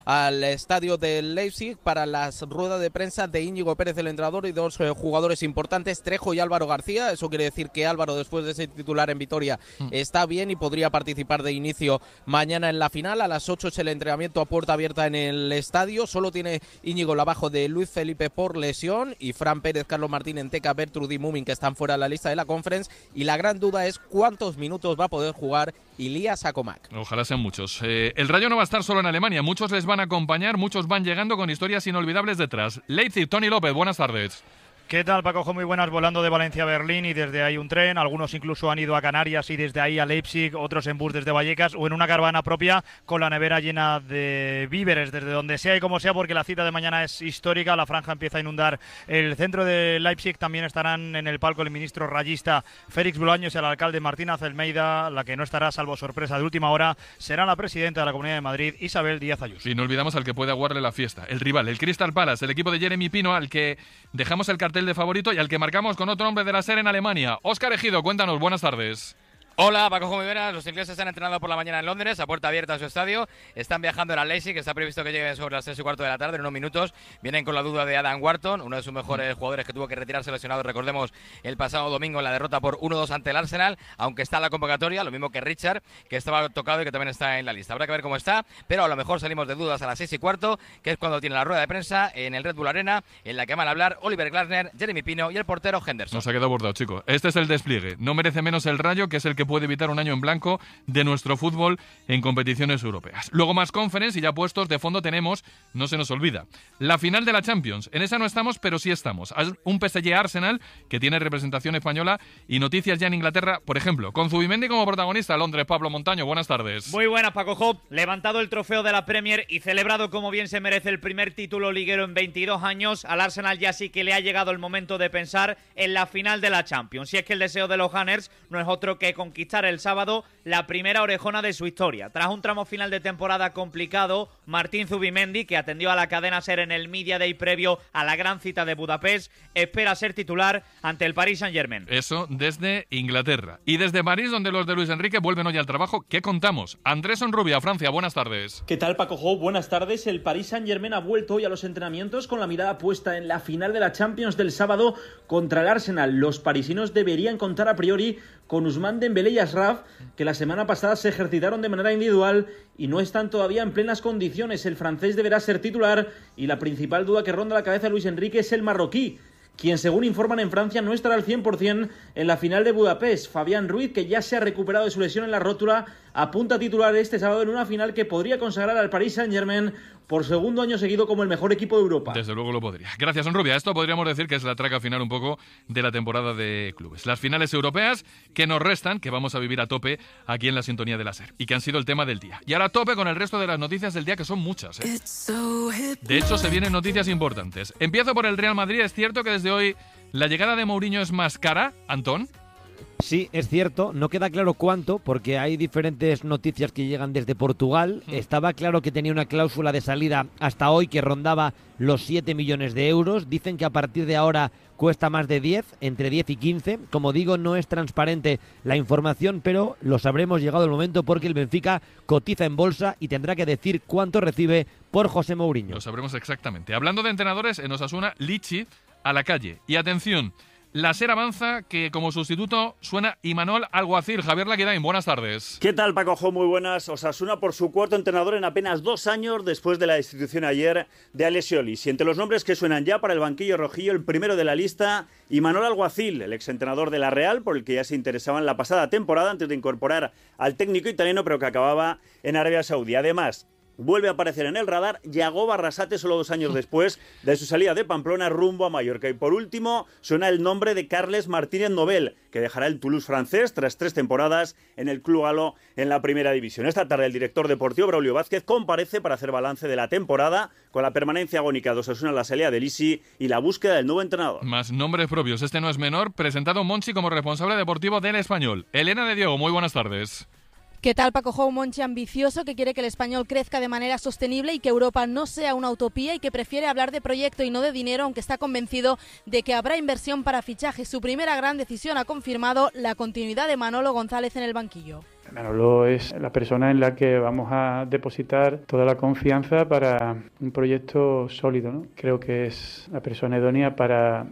al estadio del Leipzig para las ruedas de prensa de Íñigo Pérez, el entrenador, y dos jugadores importantes, Trejo y Álvaro García. Eso quiere decir que Álvaro, después de ser titular en Vitoria, está bien y podría participar de inicio mañana en la final. A las 8 es el entrenamiento a puerta abierta en el estadio. Solo tiene Íñigo la baja de Luis Felipe por lesión y Fran Pérez, Carlos Martín, Enteca, Bertrud y Mumin, que están fuera de la lista de la Conference. Y la gran duda es cuántos minutos va a poder jugar Ilías Acomac. Ojalá sean muchos. El Rayo no va a estar solo en Alemania. Muchos les van a acompañar, muchos van llegando con historias inolvidables detrás. Leipzig, Tony López, buenas tardes. ¿Qué tal, Paco? Muy buenas, volando de Valencia a Berlín y desde ahí un tren. Algunos incluso han ido a Canarias y desde ahí a Leipzig, otros en bus desde Vallecas o en una caravana propia con la nevera llena de víveres desde donde sea y como sea, porque la cita de mañana es histórica. La franja empieza a inundar el centro de Leipzig. También estarán en el palco el ministro rayista Félix Bolaños y el alcalde Martín Azelmeida. La que no estará, salvo sorpresa de última hora, será la presidenta de la Comunidad de Madrid, Isabel Díaz Ayuso. Y no olvidamos al que puede aguarle la fiesta, el rival, el Crystal Palace, el equipo de Jeremy Pino, al que dejamos el cartel de favorito y al que marcamos con otro hombre de la SER en Alemania. Óscar Ejido, cuéntanos, buenas tardes. Hola, Paco, muy buenas. Los ingleses han entrenado por la mañana en Londres, a puerta abierta a su estadio. Están viajando al Leipzig, que está previsto que lleguen sobre las 3:15 de la tarde, en unos minutos. Vienen con la duda de Adam Wharton, uno de sus mejores jugadores que tuvo que retirarse lesionado, recordemos, el pasado domingo en la derrota por 1-2 ante el Arsenal, aunque está en la convocatoria, lo mismo que Richard, que estaba tocado y que también está en la lista. Habrá que ver cómo está, pero a lo mejor salimos de dudas a las 6:15, que es cuando tiene la rueda de prensa en el Red Bull Arena, en la que van a hablar Oliver Glasner, Jeremy Pino y el portero Henderson. Nos ha quedado bordado, chicos. Este es el despliegue. No merece menos el Rayo, que es el que puede evitar un año en blanco de nuestro fútbol en competiciones europeas. Luego más Conference y ya puestos de fondo tenemos, no se nos olvida, la final de la Champions. En esa no estamos, pero sí estamos. Un PSG Arsenal que tiene representación española y noticias ya en Inglaterra, por ejemplo, con Zubimendi como protagonista. Londres, Pablo Montaño, buenas tardes. Muy buenas, Paco Job. Levantado el trofeo de la Premier y celebrado como bien se merece el primer título liguero en 22 años, al Arsenal ya sí que le ha llegado el momento de pensar en la final de la Champions. Y es que el deseo de los Gunners no es otro que conquistar el sábado la primera orejona de su historia. Tras un tramo final de temporada complicado, Martín Zubimendi, que atendió a la cadena SER en el Media Day previo a la gran cita de Budapest, espera ser titular ante el Paris Saint-Germain. Eso desde Inglaterra. Y desde París, donde los de Luis Enrique vuelven hoy al trabajo, ¿qué contamos? Andrés Onrubia, Francia, buenas tardes. ¿Qué tal, Paco Jo? Buenas tardes. El Paris Saint-Germain ha vuelto hoy a los entrenamientos con la mirada puesta en la final de la Champions del sábado contra el Arsenal. Los parisinos deberían contar a priori con Ousmane Dembélé y Ashraf, que la semana pasada se ejercitaron de manera individual y no están todavía en plenas condiciones. El francés deberá ser titular y la principal duda que ronda la cabeza de Luis Enrique es el marroquí, quien según informan en Francia no estará al 100% en la final de Budapest. Fabián Ruiz, que ya se ha recuperado de su lesión en la rótula, apunta a titular este sábado en una final que podría consagrar al Paris Saint-Germain por segundo año seguido como el mejor equipo de Europa. Desde luego lo podría. Gracias, Onrubia. Esto podríamos decir que es la traca final un poco de la temporada de clubes. Las finales europeas que nos restan, que vamos a vivir a tope aquí en la sintonía de la SER y que han sido el tema del día. Y ahora a tope con el resto de las noticias del día, que son muchas, ¿eh? De hecho, se vienen noticias importantes. Empiezo por el Real Madrid. Es cierto que desde hoy la llegada de Mourinho es más cara, Antón. Sí, es cierto, no queda claro cuánto, porque hay diferentes noticias que llegan desde Portugal. Estaba claro que tenía una cláusula de salida hasta hoy que rondaba los 7 millones de euros. Dicen que a partir de ahora cuesta más de 10, entre 10 y 15. Como digo, no es transparente la información, pero lo sabremos llegado el momento, porque el Benfica cotiza en bolsa y tendrá que decir cuánto recibe por José Mourinho. Lo sabremos exactamente. Hablando de entrenadores, en Osasuna, Lichi a la calle. Y atención, la SER avanza que como sustituto suena Imanol Alguacil. Javier Laquidain, buenas tardes. ¿Qué tal, Paco Jo? Muy buenas. Osasuna por su cuarto entrenador en apenas 2 años después de la destitución ayer de Alessio Olis. Y entre los nombres que suenan ya para el banquillo rojillo, el primero de la lista, Imanol Alguacil, el exentrenador de la Real, por el que ya se interesaba en la pasada temporada antes de incorporar al técnico italiano, pero que acababa en Arabia Saudí. Además, vuelve a aparecer en el radar Yago Barrasate solo 2 años después de su salida de Pamplona rumbo a Mallorca. Y por último suena el nombre de Carles Martínez Nobel, que dejará el Toulouse francés tras 3 temporadas en el Club Galo en la primera división. Esta tarde el director deportivo Braulio Vázquez comparece para hacer balance de la temporada, con la permanencia agónica de Osasuna, la salida de Lisi y la búsqueda del nuevo entrenador. Más nombres propios, este no es menor, presentado Monchi como responsable deportivo del Español. Elena de Diego, muy buenas tardes. ¿Qué tal, Paco Jo? Un Monchi ambicioso que quiere que el Español crezca de manera sostenible y que Europa no sea una utopía, y que prefiere hablar de proyecto y no de dinero, aunque está convencido de que habrá inversión para fichajes. Su primera gran decisión ha confirmado la continuidad de Manolo González en el banquillo. Manolo es la persona en la que vamos a depositar toda la confianza para un proyecto sólido, ¿no? Creo que es la persona idónea para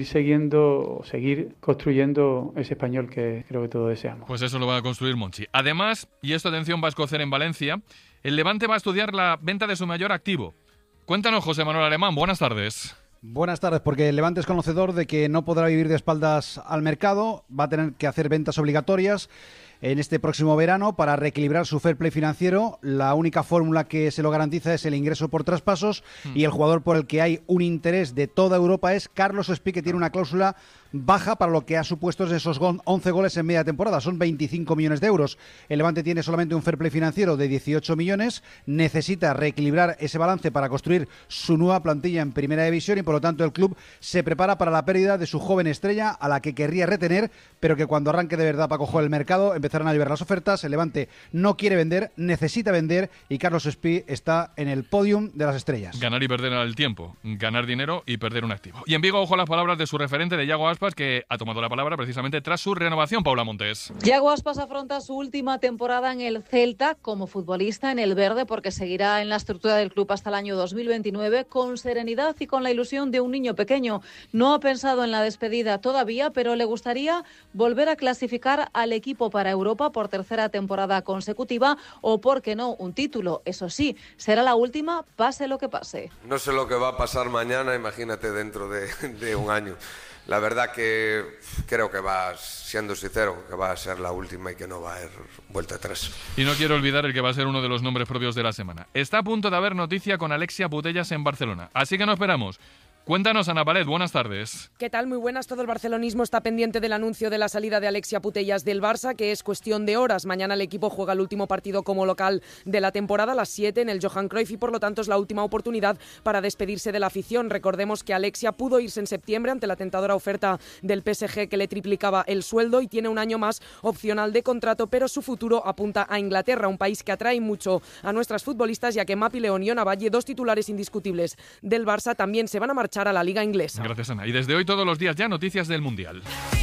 seguir construyendo ese español que creo que todos deseamos. Pues eso lo va a construir Monchi. Además, y esto atención va a escocer en Valencia, el Levante va a estudiar la venta de su mayor activo. Cuéntanos, José Manuel Alemán, buenas tardes. Buenas tardes, porque el Levante es conocedor de que no podrá vivir de espaldas al mercado, va a tener que hacer ventas obligatorias en este próximo verano para reequilibrar su fair play financiero. La única fórmula que se lo garantiza es el ingreso por traspasos y el jugador por el que hay un interés de toda Europa es Carlos Espí, que tiene una cláusula baja para lo que ha supuesto esos 11 goles en media temporada. Son 25 millones de euros. El Levante tiene solamente un fair play financiero de 18 millones. Necesita reequilibrar ese balance para construir su nueva plantilla en Primera División y por lo tanto el club se prepara para la pérdida de su joven estrella, a la que querría retener, pero que cuando arranque de verdad Paco Joel el mercado empezarán a llover las ofertas. El Levante no quiere vender, necesita vender y Carlos Espí está en el podium de las estrellas. Ganar y perder al tiempo, ganar dinero y perder un activo. Y en Vigo, ojo a las palabras de su referente, de Yago Aspas, que ha tomado la palabra precisamente tras su renovación. Paula Montes. Yago Aspas afronta su última temporada en el Celta como futbolista en el verde, porque seguirá en la estructura del club hasta el año 2029 con serenidad y con la ilusión de un niño pequeño. No ha pensado en la despedida todavía, pero le gustaría volver a clasificar al equipo para Europa por tercera temporada consecutiva o, por qué no, un título. Eso sí, será la última, pase lo que pase. No sé lo que va a pasar mañana, imagínate dentro de un año. La verdad que creo que siendo sincero, que va a ser la última y que no va a haber vuelta atrás. Y no quiero olvidar el que va a ser uno de los nombres propios de la semana. Está a punto de haber noticia con Alexia Putellas en Barcelona, así que no esperamos. Cuéntanos, Ana Palet, buenas tardes. ¿Qué tal? Muy buenas. Todo el barcelonismo está pendiente del anuncio de la salida de Alexia Putellas del Barça, que es cuestión de horas. Mañana el equipo juega el último partido como local de la temporada a las 7 en el Johan Cruyff y por lo tanto es la última oportunidad para despedirse de la afición. Recordemos que Alexia pudo irse en septiembre ante la tentadora oferta del PSG que le triplicaba el sueldo y tiene un año más opcional de contrato, pero su futuro apunta a Inglaterra, un país que atrae mucho a nuestras futbolistas, ya que Mapi León y Ona Valle, dos titulares indiscutibles del Barça, también se van a marchar a la Liga Inglesa. Gracias, Ana. Y desde hoy todos los días ya noticias del Mundial.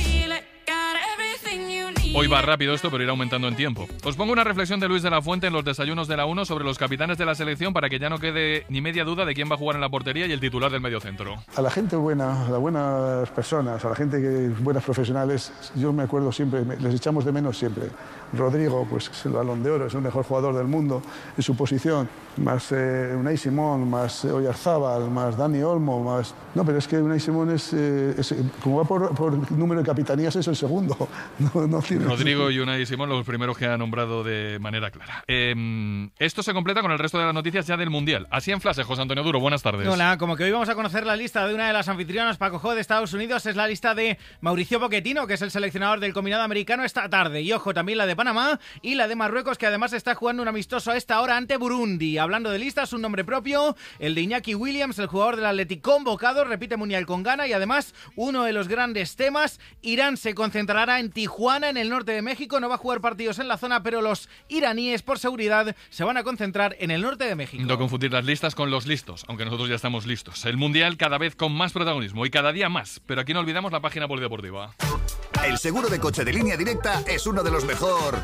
Hoy va rápido esto, pero irá aumentando en tiempo. Os pongo una reflexión de Luis de la Fuente en los desayunos de la 1 sobre los capitanes de la selección para que ya no quede ni media duda de quién va a jugar en la portería y el titular del mediocentro. A la gente buena, a las buenas personas, a la gente que es buenas profesionales, yo me acuerdo siempre, les echamos de menos siempre. Rodrigo, pues es el Balón de Oro, es el mejor jugador del mundo en su posición, más Unai Simón, más Oyarzábal, más Dani Olmo, más... No, pero es que Unai Simón es como va por número de capitanías, es el segundo. Rodrigo y Unai Simón, los primeros que ha nombrado de manera clara. Esto se completa con el resto de las noticias ya del Mundial. Así en flash, José Antonio Duro, buenas tardes. Hola, como que hoy vamos a conocer la lista de una de las anfitrionas Paco Joel de Estados Unidos, es la lista de Mauricio Pochettino, que es el seleccionador del combinado americano esta tarde. Y ojo, también la de Panamá y la de Marruecos, que además está jugando un amistoso a esta hora ante Burundi. Hablando de listas, un nombre propio, el de Iñaki Williams, el jugador del Athletic convocado, repite Mundial con Ghana y además uno de los grandes temas, Irán se concentrará en Tijuana, en el norte de México, no va a jugar partidos en la zona, pero los iraníes por seguridad se van a concentrar en el norte de México. No confundir las listas con los listos, aunque nosotros ya estamos listos. El Mundial cada vez con más protagonismo y cada día más, pero aquí no olvidamos la página polideportiva. El seguro de coche de Línea Directa es uno de los mejor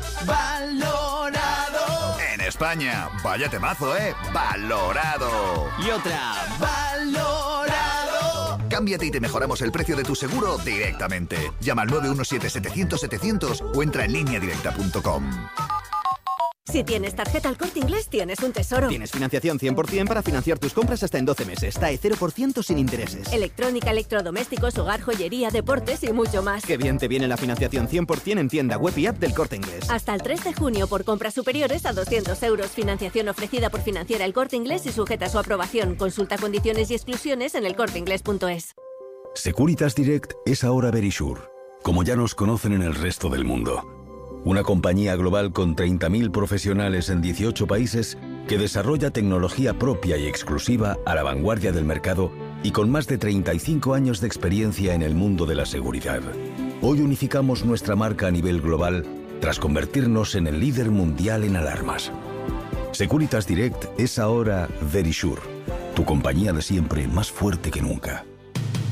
valorado en España. Vaya temazo, valorado. Y otra, valorado. Cámbiate y te mejoramos el precio de tu seguro directamente. Llama al 917-700-700 o entra en lineadirecta.com. Si tienes tarjeta El Corte Inglés, tienes un tesoro. Tienes financiación 100% para financiar tus compras hasta en 12 meses. TAE 0% sin intereses. Electrónica, electrodomésticos, hogar, joyería, deportes y mucho más. Qué bien te viene la financiación 100% en tienda web y app del Corte Inglés. Hasta el 3 de junio por compras superiores a 200 euros. Financiación ofrecida por Financiera El Corte Inglés y sujeta a su aprobación. Consulta condiciones y exclusiones en elcorteinglés.es. Securitas Direct es ahora Verisure, como ya nos conocen en el resto del mundo. Una compañía global con 30.000 profesionales en 18 países que desarrolla tecnología propia y exclusiva a la vanguardia del mercado y con más de 35 años de experiencia en el mundo de la seguridad. Hoy unificamos nuestra marca a nivel global tras convertirnos en el líder mundial en alarmas. Securitas Direct es ahora Verisure, tu compañía de siempre más fuerte que nunca.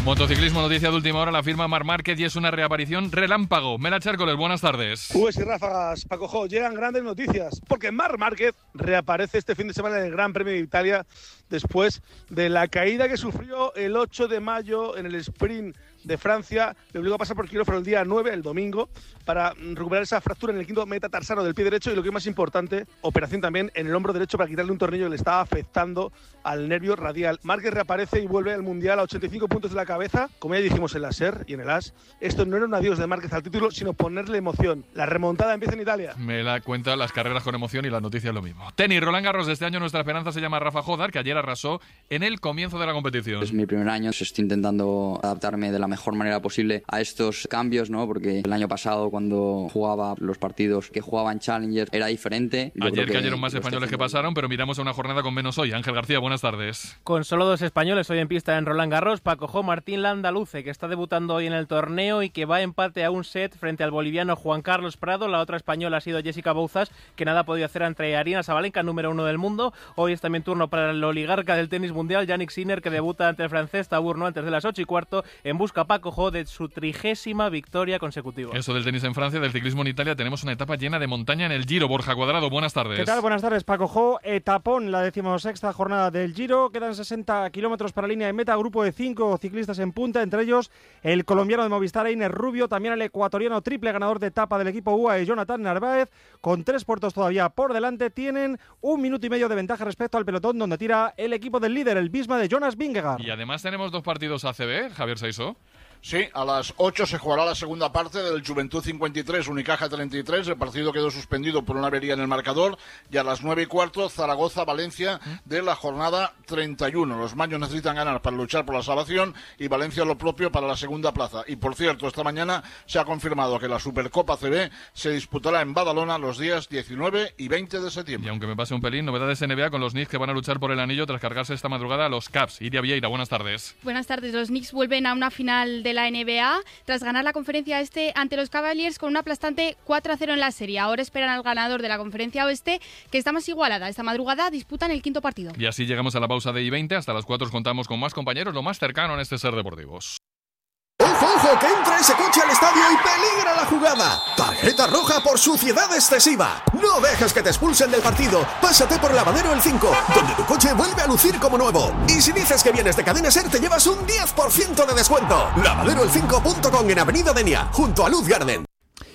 Motociclismo, noticia de última hora, la firma Marc Márquez y es una reaparición relámpago. Mela Chércoles, buenas tardes. Pues y ráfagas, Paco Jo, llegan grandes noticias, porque Marc Márquez reaparece este fin de semana en el Gran Premio de Italia después de la caída que sufrió el 8 de mayo en el sprint de Francia. Le obligó a pasar por quirófano el día 9, el domingo, para recuperar esa fractura en el quinto metatarsalo del pie derecho y, lo que es más importante, operación también en el hombro derecho para quitarle un tornillo que le estaba afectando al nervio radial. Márquez reaparece y vuelve al Mundial a 85 puntos de la cabeza. Como ya dijimos en la SER y en el AS, esto no era un adiós de Márquez al título, sino ponerle emoción. La remontada empieza en Italia. Me la cuenta las carreras con emoción y las noticias lo mismo. Tenis, Roland Garros de este año, nuestra esperanza se llama Rafa Jodar, que ayer arrasó en el comienzo de la competición. Es mi primer año, estoy intentando adaptarme de la mejor manera posible a estos cambios, ¿no? Porque el año pasado, cuando jugaba los partidos que jugaba en Challenger, era diferente. Ayer cayeron más españoles que pasaron, pero miramos a una jornada con menos hoy. Ángel García, buenas tardes. Con solo 2 españoles hoy en pista en Roland Garros, Paco Jo, Martín Landaluce, que está debutando hoy en el torneo y que va a empate a un set frente al boliviano Juan Carlos Prado. La otra española ha sido Jessica Bouzas, que nada ha podido hacer ante Aryna Sabalenka, número 1 del mundo. Hoy es también turno para el oligarca del tenis mundial, Jannik Sinner, que debuta ante el francés Taburno antes de las 8:15, en busca, Paco Jo, de su 30ª victoria consecutiva. Eso del tenis en Francia, del ciclismo en Italia, tenemos una etapa llena de montaña en el Giro. Borja Cuadrado, buenas tardes. ¿Qué tal? Buenas tardes, Paco Jo. Etapón, la 16ª jornada del Giro. Quedan 60 kilómetros para la línea de meta. Grupo de 5 ciclistas en punta, entre ellos el colombiano de Movistar, Einer Rubio, también el ecuatoriano triple ganador de etapa del equipo UAE, Jonathan Narváez. Con 3 puertos todavía por delante, tienen 1 minuto y medio de ventaja respecto al pelotón, donde tira el equipo del líder, el Visma de Jonas Vingegaard. Y además tenemos 2 partidos ACB, Javier Saisó. Sí, a las 8 se jugará la segunda parte del Juventud 53, Unicaja 33. El partido quedó suspendido por una avería en el marcador. Y a las 9:15, Zaragoza-Valencia de la jornada 31. Los maños necesitan ganar para luchar por la salvación y Valencia lo propio para la segunda plaza. Y por cierto, esta mañana se ha confirmado que la Supercopa CB se disputará en Badalona los días 19 y 20 de septiembre. Y aunque me pase un pelín, novedades NBA con los Knicks que van a luchar por el anillo tras cargarse esta madrugada a los Cavs. Iria Vieira, buenas tardes. Buenas tardes. Los Knicks vuelven a una final de la NBA tras ganar la conferencia este ante los Cavaliers con un aplastante 4-0 en la serie. Ahora esperan al ganador de la conferencia oeste, que está más igualada. Esta madrugada disputan el 5.º partido. Y así llegamos a la pausa de I-20. Hasta las 4 os contamos con más compañeros, lo más cercano en este Ser Deportivos. ¡Ojo, ojo! ¡Que entra ese coche al estadio y peligra la jugada! ¡Tarjeta roja por suciedad excesiva! ¡No dejes que te expulsen del partido! ¡Pásate por Lavadero El 5, donde tu coche vuelve a lucir como nuevo! Y si dices que vienes de Cadena Ser, te llevas un 10% de descuento. Lavaderoel5.com en Avenida Denia, junto a Luz Garden.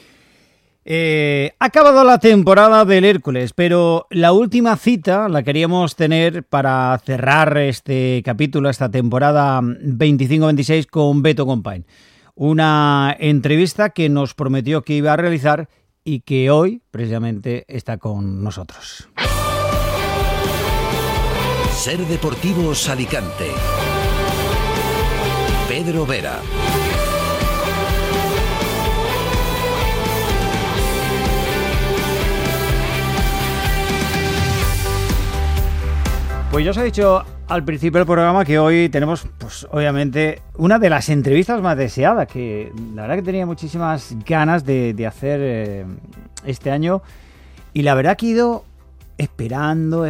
Ha acabado la temporada del Hércules, pero la última cita la queríamos tener para cerrar este capítulo, esta temporada 25-26 con Beto Compain. Una entrevista que nos prometió que iba a realizar y que hoy precisamente está con nosotros. Ser Deportivos Alicante. Pedro Vera. Pues ya os he dicho al principio del programa que hoy tenemos, pues obviamente, una de las entrevistas más deseadas, que la verdad que tenía muchísimas ganas de hacer este año, y la verdad que he ido esperando,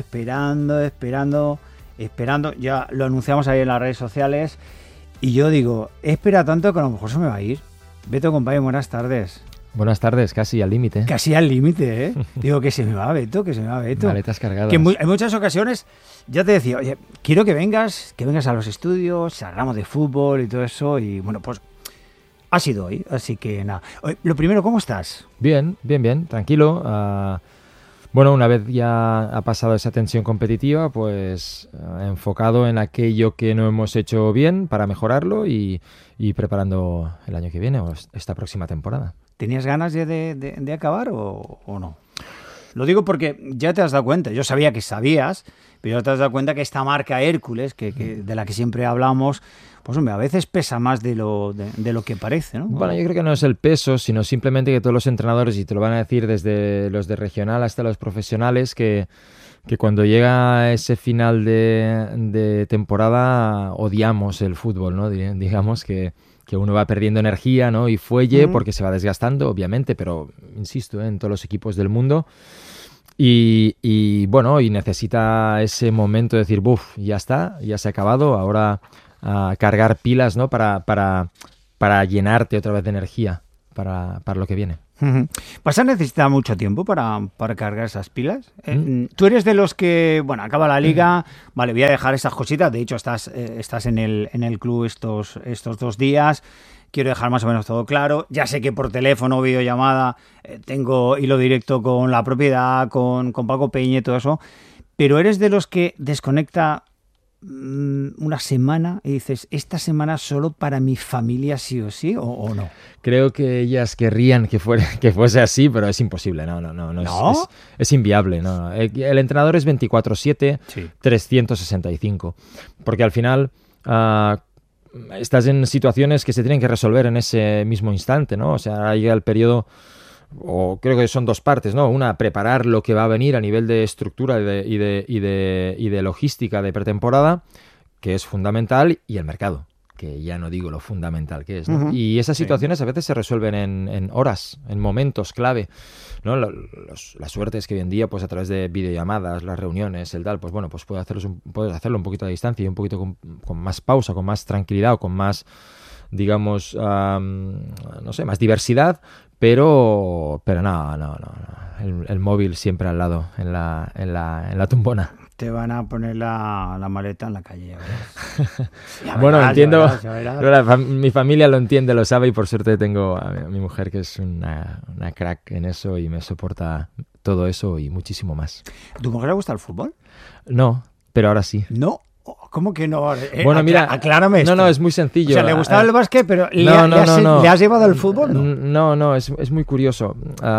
ya lo anunciamos ahí en las redes sociales, y yo digo, espera tanto que a lo mejor se me va a ir. Beto Compain, buenas tardes. Buenas tardes, casi al límite. Casi al límite, ¿eh? Digo, que se me va Beto, Maletas cargadas. Que en muchas ocasiones ya te decía, oye, quiero que vengas a los estudios, hablamos de fútbol y todo eso, y bueno, pues ha sido hoy, así que nada. Lo primero, ¿cómo estás? Bien, tranquilo. Bueno, una vez ya ha pasado esa tensión competitiva, pues enfocado en aquello que no hemos hecho bien para mejorarlo y preparando el año que viene o esta próxima temporada. ¿Tenías ganas de acabar o no? Lo digo porque ya te has dado cuenta, yo sabía que sabías, pero ya te has dado cuenta que esta marca Hércules, que de la que siempre hablamos, pues hombre, a veces pesa más de lo que parece, ¿no? Bueno, yo creo que no es el peso, sino simplemente que todos los entrenadores, y te lo van a decir desde los de regional hasta los profesionales, que cuando llega ese final de temporada odiamos el fútbol, ¿no? Digamos que uno va perdiendo energía, ¿no? Y fuelle, porque se va desgastando, obviamente, pero insisto, en todos los equipos del mundo. Y bueno, y necesita ese momento de decir, ya está, ya se ha acabado, ahora cargar pilas, ¿no? Para llenarte otra vez de energía para lo que viene. ¿Vas a necesitar mucho tiempo para cargar esas pilas? Tú eres de los que, bueno, acaba la liga, vale, voy a dejar esas cositas, de hecho estás en el club estos 2 días, quiero dejar más o menos todo claro, ya sé que por teléfono o videollamada tengo hilo directo con la propiedad, con Paco Peña y todo eso, pero eres de los que desconecta una semana y dices, esta semana solo para mi familia sí o sí, o no. Creo que ellas querrían que fuese así, pero es imposible, no. Es inviable, no. El entrenador es 24/7, sí. 365, porque al final estás en situaciones que se tienen que resolver en ese mismo instante, ¿no? O sea, llega el periodo, o creo que son 2 partes, ¿no? Una, preparar lo que va a venir a nivel de estructura y de logística de pretemporada, que es fundamental, y el mercado, que ya no digo lo fundamental que es, ¿no? Y esas situaciones a veces se resuelven en horas, en momentos clave, ¿no? La suerte es que hoy en día, pues a través de videollamadas, las reuniones, el tal, pues bueno, pues puedes hacerlo un poquito a distancia y un poquito con más pausa, con más tranquilidad o con más, digamos, no sé, más diversidad, pero no. El móvil siempre al lado, en la tumbona. Te van a poner la maleta en la calle. Bueno, entiendo. Mi familia lo entiende, lo sabe, y por suerte tengo a mi mujer, que es una crack en eso y me soporta todo eso y muchísimo más. ¿Tu mujer le gusta el fútbol? No, pero ahora sí. ¿No? ¿Cómo que no? Bueno, mira, aclárame esto. No, es muy sencillo. O sea, le gustaba el básquet, pero ¿le has llevado al fútbol? No, es muy curioso.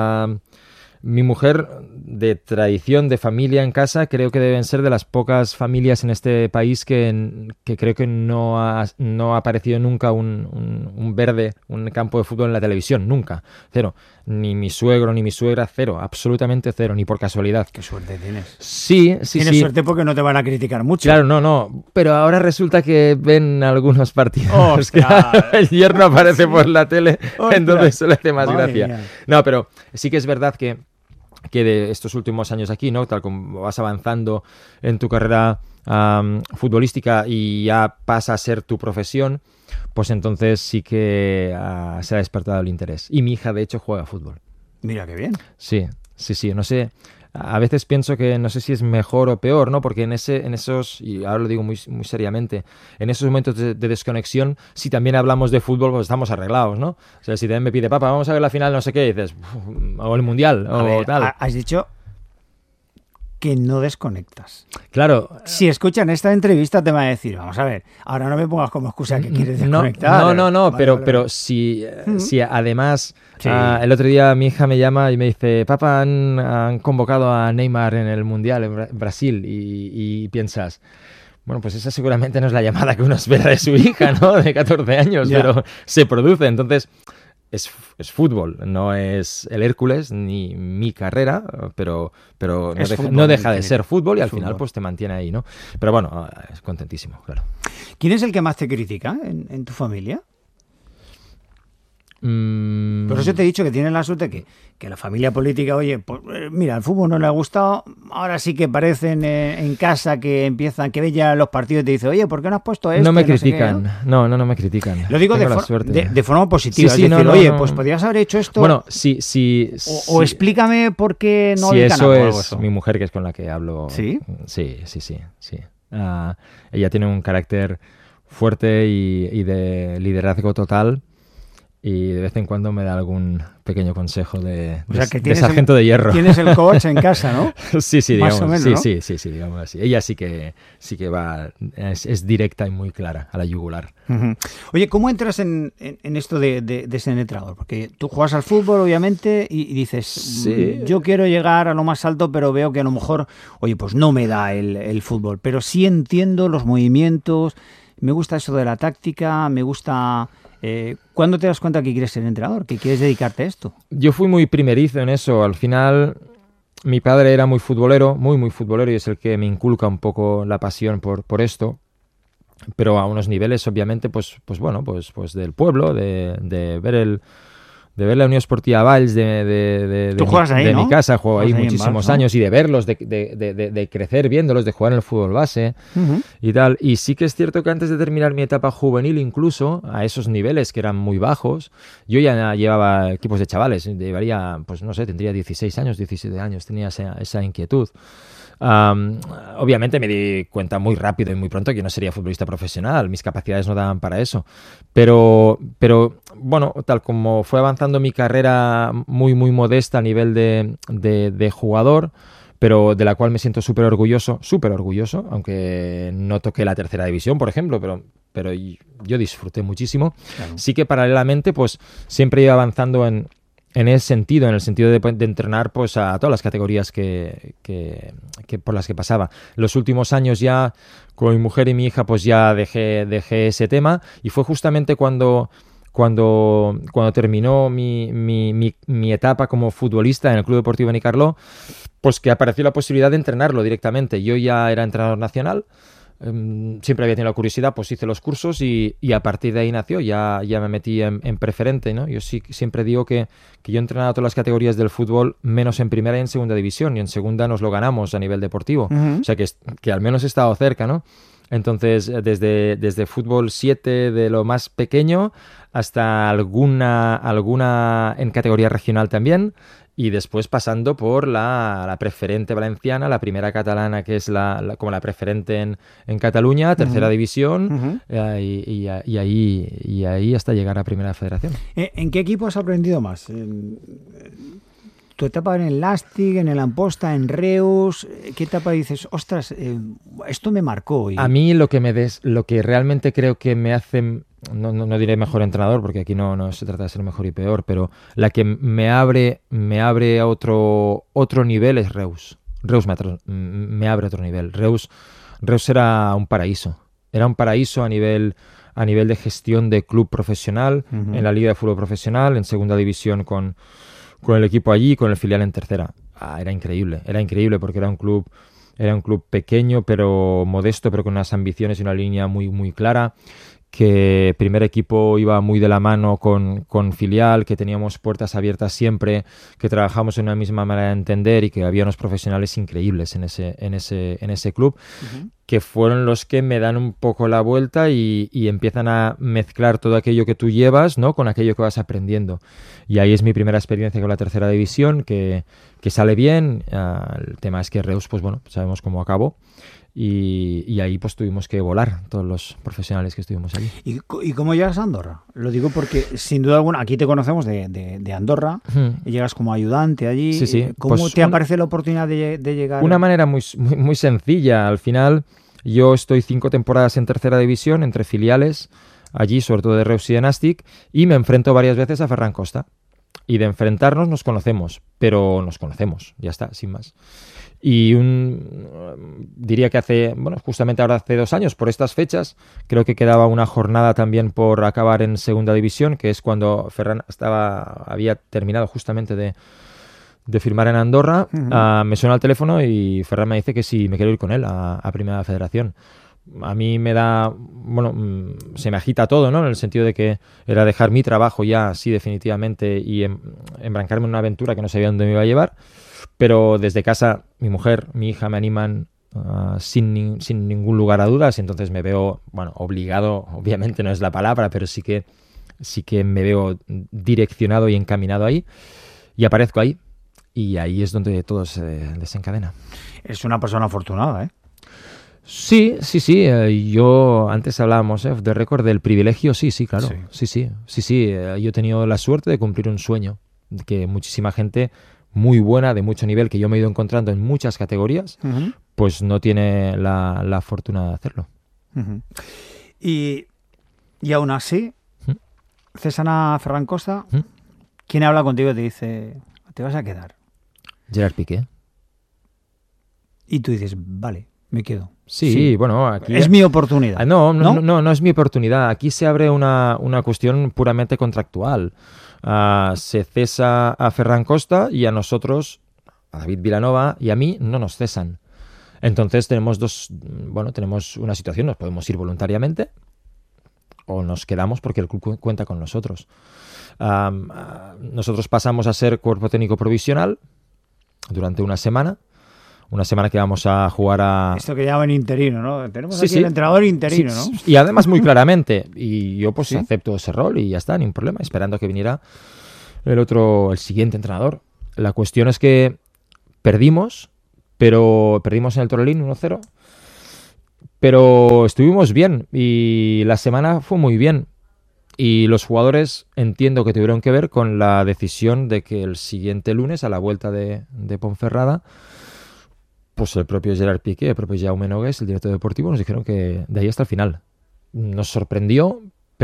Mi mujer, de tradición, de familia en casa, creo que deben ser de las pocas familias en este país que creo que no ha aparecido nunca un campo de fútbol en la televisión, nunca, cero. Ni mi suegro ni mi suegra, cero, absolutamente cero, ni por casualidad. Qué suerte tienes. Sí. Tienes suerte porque no te van a criticar mucho. Claro, no, pero ahora resulta que ven algunos partidos que el yerno aparece por la tele, entonces eso le hace más gracia. Mía. No, pero sí que es verdad que de estos últimos años aquí, ¿no? Tal como vas avanzando en tu carrera futbolística y ya pasa a ser tu profesión, pues entonces sí que se ha despertado el interés. Y mi hija, de hecho, juega fútbol. Mira qué bien. Sí, no sé. A veces pienso que no sé si es mejor o peor, ¿no? Porque en esos, y ahora lo digo muy, muy seriamente, en esos momentos de desconexión, si también hablamos de fútbol, pues estamos arreglados, ¿no? O sea, si también me pide, papá, vamos a ver la final, no sé qué, y dices, o el mundial, o tal. Has dicho que no desconectas. Claro. Si escuchan esta entrevista te van a decir, vamos a ver, ahora no me pongas como excusa que quieres desconectar. No, pero si además... Sí. El otro día mi hija me llama y me dice, papá, han convocado a Neymar en el Mundial en Brasil, y piensas, bueno, pues esa seguramente no es la llamada que uno espera de su hija, ¿no? De 14 años, pero se produce. Entonces, es fútbol, no es el Hércules ni mi carrera, pero no deja de ser fútbol, y al final pues te mantiene ahí, ¿no? Pero bueno, es contentísimo, claro. ¿Quién es el que más te critica en tu familia? Por eso te he dicho que tienes la suerte que la familia política, oye, pues mira, el fútbol no le ha gustado, ahora sí que parecen en casa que ven ya los partidos y te dicen, oye, ¿por qué no has puesto esto? No me critican, no me critican. Lo digo de forma positiva, sí, es decir, oye, pues podrías haber hecho esto. Bueno, sí. O explícame por qué no hay canal. Eso es mi mujer, que es con la que hablo. ¿Sí? Sí. Ella tiene un carácter fuerte y de liderazgo total. Y de vez en cuando me da algún pequeño consejo de sargento de hierro. Tienes el coach en casa, ¿no? Sí, digamos. Más o menos, sí, digamos así. Ella sí que va, es directa y muy clara a la yugular. Uh-huh. Oye, ¿cómo entras en esto de ser entrenador? Porque tú juegas al fútbol, obviamente, y dices, yo quiero llegar a lo más alto, pero veo que a lo mejor, oye, pues no me da el fútbol. Pero sí entiendo los movimientos, me gusta eso de la táctica, me gusta... ¿Cuándo te das cuenta que quieres ser entrenador? ¿Que quieres dedicarte a esto? Yo fui muy primerizo en eso. Al final, mi padre era muy futbolero, muy futbolero, y es el que me inculca un poco la pasión por esto. Pero a unos niveles, obviamente, pues del pueblo, de ver ver la Unión Esportiva Valls de ahí, ¿no? mi casa, juego ahí muchísimos Valls, ¿no? años, y de verlos, de crecer viéndolos, de jugar en el fútbol base y tal. Y sí que es cierto que antes de terminar mi etapa juvenil, incluso a esos niveles que eran muy bajos, yo ya llevaba equipos de chavales, llevaría, pues no sé, tendría 16 años, 17 años, tenía esa inquietud. Obviamente me di cuenta muy rápido y muy pronto que yo no sería futbolista profesional, mis capacidades no daban para eso, pero bueno, tal como fue avanzando mi carrera muy modesta a nivel de jugador, pero de la cual me siento súper orgulloso, aunque no toqué la tercera división, por ejemplo, pero yo disfruté muchísimo. Claro. Sí que paralelamente pues siempre iba avanzando en ese sentido, en el sentido de entrenar pues a todas las categorías que por las que pasaba. Los últimos años ya con mi mujer y mi hija pues ya dejé ese tema, y fue justamente cuando terminó mi etapa como futbolista en el Club Deportivo Benicarló, pues que apareció la posibilidad de entrenarlo directamente. Yo ya era entrenador nacional, siempre había tenido la curiosidad, pues hice los cursos y a partir de ahí nació, ya me metí en preferente, ¿no? Yo sí siempre digo que yo he entrenado todas las categorías del fútbol, menos en primera y en segunda división, y en segunda nos lo ganamos a nivel deportivo. O sea que al menos he estado cerca, ¿no? Entonces, desde fútbol 7 de lo más pequeño hasta alguna en categoría regional también, y después pasando por la preferente valenciana, la primera catalana, que es como la preferente en Cataluña, tercera división, y ahí hasta llegar a primera federación. ¿En qué equipo has aprendido más? ¿Tu etapa en el Lastic, en el Amposta, en Reus? ¿Qué etapa dices, ostras, esto me marcó? A mí lo que realmente creo que me hace, no diré mejor entrenador, porque aquí no se trata de ser mejor y peor, pero la que me abre a otro nivel es Reus. Reus me abre a otro nivel. Reus era un paraíso. Era un paraíso a nivel de gestión de club profesional, en la Liga de Fútbol Profesional, en segunda división con el equipo allí, con el filial en tercera. Era increíble porque era un club pequeño pero modesto, pero con unas ambiciones y una línea muy clara, que primer equipo iba muy de la mano con filial, que teníamos puertas abiertas siempre, que trabajamos en una misma manera de entender y que había unos profesionales increíbles en ese club, que fueron los que me dan un poco la vuelta y empiezan a mezclar todo aquello que tú llevas, ¿no?, con aquello que vas aprendiendo. Y ahí es mi primera experiencia con la tercera división, que sale bien. El tema es que Reus, pues bueno, sabemos cómo acabó. Y ahí pues tuvimos que volar todos los profesionales que estuvimos allí. ¿Y cómo llegas a Andorra? Lo digo porque sin duda alguna aquí te conocemos de Andorra, y llegas como ayudante allí. Sí. ¿Cómo pues te aparece la oportunidad de llegar? Una manera muy sencilla. Al final yo estoy 5 temporadas en tercera división entre filiales allí, sobre todo de Reus y de Nàstic, y me enfrento varias veces a Ferran Costa. Y de enfrentarnos nos conocemos, pero nos conocemos, ya está, sin más. Y diría que justamente ahora hace 2 años, por estas fechas, creo que quedaba una jornada también por acabar en segunda división, que es cuando Ferran había terminado justamente de firmar en Andorra. Me suena el teléfono y Ferran me dice que si me quiero ir con él a Primera Federación. A mí se me agita todo, ¿no? En el sentido de que era dejar mi trabajo ya, sí, definitivamente, y embrancarme en una aventura que no sabía dónde me iba a llevar. Pero desde casa, mi mujer, mi hija me animan sin ningún lugar a dudas, y entonces me veo, obligado, obviamente no es la palabra, pero sí que me veo direccionado y encaminado ahí, y aparezco ahí, y ahí es donde todo se desencadena. Es una persona afortunada, ¿eh? Sí. Yo antes hablábamos de récord del privilegio, sí, claro. Sí. Yo he tenido la suerte de cumplir un sueño, que muchísima gente muy buena, de mucho nivel, que yo me he ido encontrando en muchas categorías, pues no tiene la fortuna de hacerlo. Y aún así, cesan a Ferran Costa. ¿Quién habla contigo y te dice, te vas a quedar? Gerard Piqué. Y tú dices, vale, me quedo. Sí, bueno, aquí... Es mi oportunidad. No es mi oportunidad. Aquí se abre una cuestión puramente contractual. Se cesa a Ferran Costa y a nosotros, a David Vilanova y a mí, no nos cesan. Entonces tenemos una situación: nos podemos ir voluntariamente o nos quedamos porque el club cuenta con nosotros. Nosotros pasamos a ser cuerpo técnico provisional durante una semana que vamos a jugar a... Esto que llaman interino, ¿no? Tenemos aquí el entrenador interino, ¿no? Y además muy claramente. Y yo pues acepto ese rol y ya está, ni un problema, esperando a que viniera el siguiente entrenador. La cuestión es que perdimos en el Torrelín 1-0, pero estuvimos bien y la semana fue muy bien. Y los jugadores entiendo que tuvieron que ver con la decisión de que el siguiente lunes, a la vuelta de Ponferrada, pues el propio Gerard Piqué, el propio Jaume Nogués, el director deportivo, nos dijeron que de ahí hasta el final. Nos sorprendió,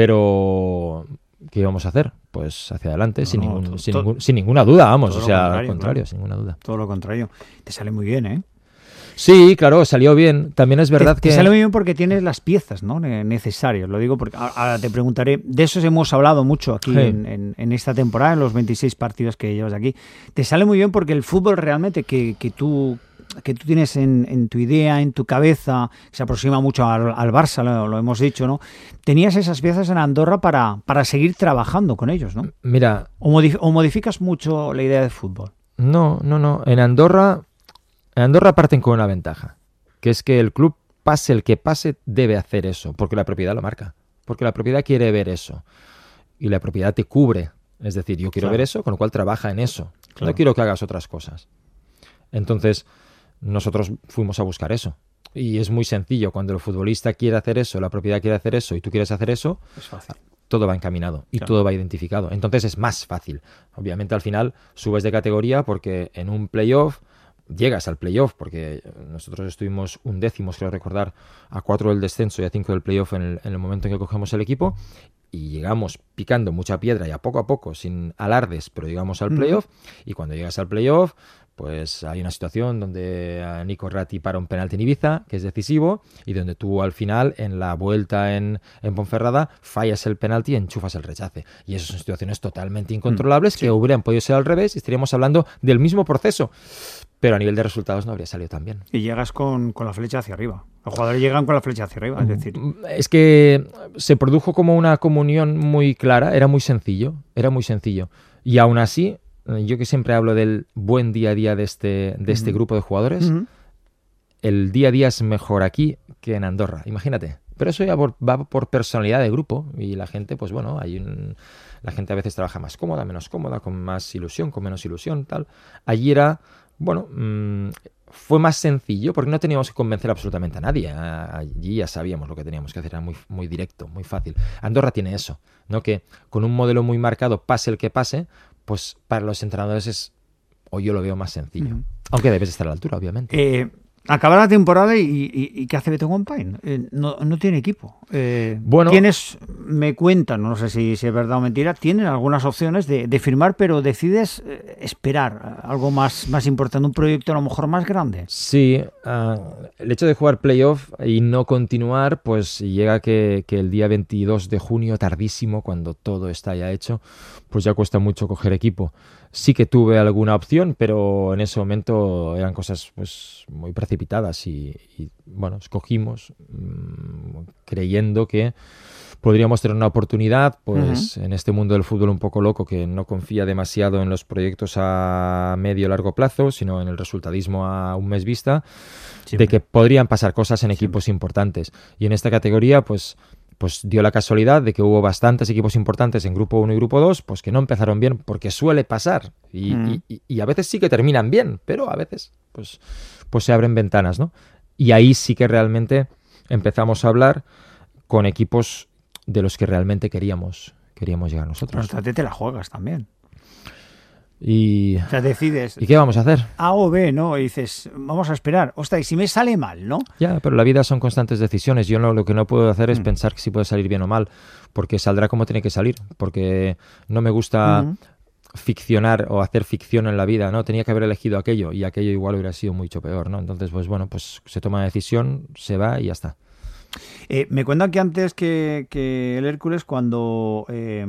pero ¿qué íbamos a hacer? Pues hacia adelante, sin ninguna duda, vamos. O sea, al contrario, sin ninguna duda. Todo lo contrario. Te sale muy bien, ¿eh? Sí, claro, salió bien. También es verdad que... Te sale muy bien porque tienes las piezas, ¿no?, necesarias. Lo digo porque ahora te preguntaré. De eso hemos hablado mucho aquí en esta temporada, en los 26 partidos que llevas aquí. Te sale muy bien porque el fútbol realmente que tú tienes en tu idea, en tu cabeza, se aproxima mucho al Barça, lo hemos dicho, ¿no? Tenías esas piezas en Andorra para seguir trabajando con ellos, ¿no? Mira... ¿O modificas mucho la idea de fútbol? No. En Andorra parten con una ventaja, que es que el club, pase el que pase, debe hacer eso, porque la propiedad lo marca, porque la propiedad quiere ver eso, y la propiedad te cubre. Es decir, yo quiero ver eso, con lo cual trabaja en eso. No quiero que hagas otras cosas. Entonces... nosotros fuimos a buscar eso. Y es muy sencillo. Cuando el futbolista quiere hacer eso, la propiedad quiere hacer eso y tú quieres hacer eso, es fácil. Todo va encaminado y todo va identificado. Entonces es más fácil. Obviamente al final subes de categoría porque en un playoff llegas al playoff, porque nosotros estuvimos 11º, creo recordar, a 4 del descenso y a 5 del playoff en el momento en que cogemos el equipo, y llegamos picando mucha piedra y a poco, sin alardes, pero llegamos al playoff. Y cuando llegas al playoff, pues hay una situación donde a Nico Ratti para un penalti en Ibiza, que es decisivo, y donde tú al final, en la vuelta en Ponferrada, fallas el penalti y enchufas el rechace. Y esas son situaciones totalmente incontrolables que hubieran podido ser al revés y estaríamos hablando del mismo proceso. Pero a nivel de resultados no habría salido tan bien. Y llegas con la flecha hacia arriba. Los jugadores llegan con la flecha hacia arriba, es decir... Es que se produjo como una comunión muy clara, era muy sencillo. Y aún así... Yo que siempre hablo del buen día a día de este grupo de jugadores, el día a día es mejor aquí que en Andorra, imagínate. Pero eso ya va por personalidad de grupo y la gente, pues bueno, la gente a veces trabaja más cómoda, menos cómoda, con más ilusión, con menos ilusión, tal. Allí era, bueno, fue más sencillo porque no teníamos que convencer absolutamente a nadie. Allí ya sabíamos lo que teníamos que hacer, era muy, muy directo, muy fácil. Andorra tiene eso, ¿no? Que con un modelo muy marcado, pase el que pase, pues para los entrenadores o yo lo veo más sencillo. Aunque debes estar a la altura, obviamente. Acaba la temporada y ¿qué hace Beto Compain? No tiene equipo. Bueno, tienes, me cuentan, no sé si es verdad o mentira, tienen algunas opciones de firmar, pero decides esperar algo más importante, un proyecto a lo mejor más grande. Sí, el hecho de jugar playoff y no continuar, pues llega que el día 22 de junio, tardísimo, cuando todo está ya hecho, pues ya cuesta mucho coger equipo. Sí que tuve alguna opción, pero en ese momento eran cosas pues muy precipitadas y bueno, escogimos creyendo que podríamos tener una oportunidad, pues en este mundo del fútbol un poco loco que no confía demasiado en los proyectos a medio o largo plazo, sino en el resultadismo a un mes vista, de que podrían pasar cosas en equipos importantes. Y en esta categoría, pues dio la casualidad de que hubo bastantes equipos importantes en Grupo 1 y Grupo 2, pues que no empezaron bien, porque suele pasar. Y a veces sí que terminan bien, pero a veces pues se abren ventanas, ¿no? Y ahí sí que realmente empezamos a hablar con equipos de los que realmente queríamos llegar nosotros. Pero te la juegas también. Y, o sea, decides. ¿Y qué vamos a hacer? A o B, ¿no? Y dices, vamos a esperar. Ostras, y si me sale mal, ¿no? Ya, pero la vida son constantes decisiones. Yo lo que no puedo hacer es pensar que si puede salir bien o mal, porque saldrá como tiene que salir. Porque no me gusta ficcionar o hacer ficción en la vida, ¿no? Tenía que haber elegido aquello y aquello igual hubiera sido mucho peor, ¿no? Entonces, pues bueno, pues se toma la decisión, se va y ya está. Me cuentan que antes que el Hércules, cuando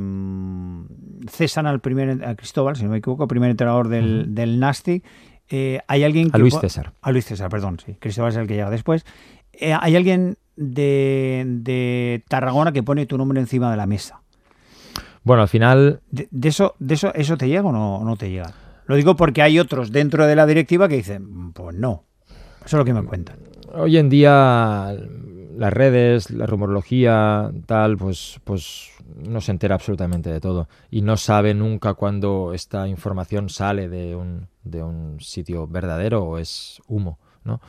cesan a Cristóbal, si no me equivoco, primer entrenador del Nastic, hay alguien que... A Luis César, perdón, sí. Cristóbal es el que llega después. ¿Hay alguien de Tarragona que pone tu nombre encima de la mesa. Bueno, al final... ¿De eso te llega o no te llega? Lo digo porque hay otros dentro de la directiva que dicen, pues no. Eso es lo que me cuentan. Hoy en día las redes, la rumorología, tal, pues no se entera absolutamente de todo. Y no sabe nunca cuándo esta información sale de un sitio verdadero o es humo, ¿no?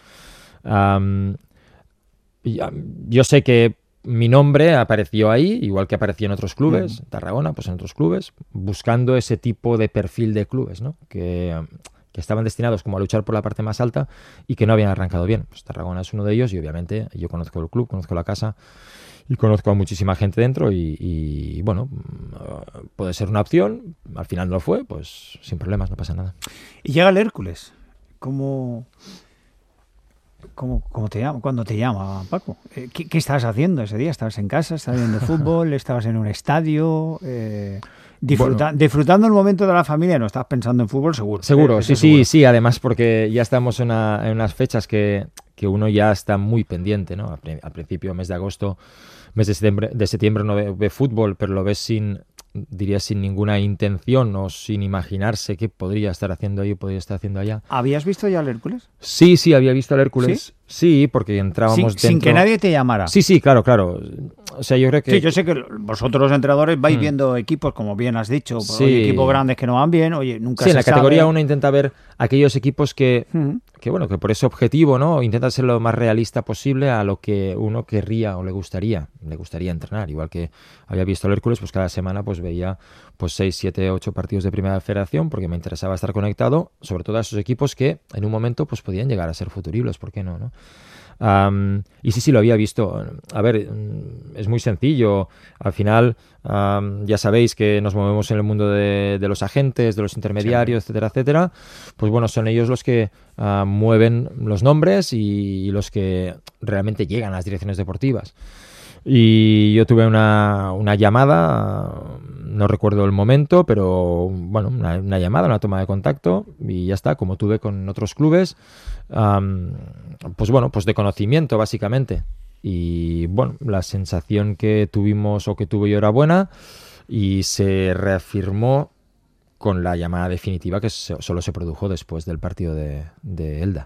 Yo sé que mi nombre apareció ahí, igual que apareció en otros clubes, Tarragona, pues en otros clubes, buscando ese tipo de perfil de clubes, ¿no? Que estaban destinados como a luchar por la parte más alta y que no habían arrancado bien. Pues Tarragona es uno de ellos y obviamente yo conozco el club, conozco la casa y conozco a muchísima gente dentro y bueno, puede ser una opción, al final no lo fue, pues sin problemas, no pasa nada. Y llega el Hércules, ¿cómo te llama? ¿Cuándo te llama, Paco? ¿Qué estabas haciendo ese día? ¿Estabas en casa? ¿Estabas viendo fútbol? ¿Estabas en un estadio? Disfrutando el momento de la familia, no estabas pensando en fútbol, seguro. Seguro, sí, además porque ya estamos en unas fechas que uno ya está muy pendiente, ¿no? Al principio, mes de agosto, mes de septiembre no ve fútbol, pero lo ves sin ninguna intención o sin imaginarse qué podría estar haciendo ahí o podría estar haciendo allá. ¿Habías visto ya al Hércules? Sí, había visto al Hércules. Sí, porque entrábamos dentro... Sin que nadie te llamara. Sí, claro. O sea, yo creo que... Sí, yo sé que vosotros los entrenadores vais viendo equipos, como bien has dicho, equipos grandes que no van bien, nunca se sabe. Sí, en la categoría uno intenta ver aquellos equipos que por ese objetivo, ¿no? Intenta ser lo más realista posible a lo que uno querría o le gustaría entrenar. Igual que había visto el Hércules, pues cada semana pues veía 6, 7, 8 partidos de Primera Federación porque me interesaba estar conectado, sobre todo a esos equipos que en un momento pues podían llegar a ser futuribles, ¿por qué no? Y sí, lo había visto. A ver, es muy sencillo. Al final, ya sabéis que nos movemos en el mundo de los agentes, de los intermediarios, etcétera. Pues bueno, son ellos los que mueven los nombres y los que realmente llegan a las direcciones deportivas. Y yo tuve una llamada, no recuerdo el momento, pero bueno, una llamada, una toma de contacto y ya está, como tuve con otros clubes, pues de conocimiento básicamente. Y bueno, la sensación que tuvimos o que tuve yo era buena y se reafirmó con la llamada definitiva que solo se produjo después del partido de Elda.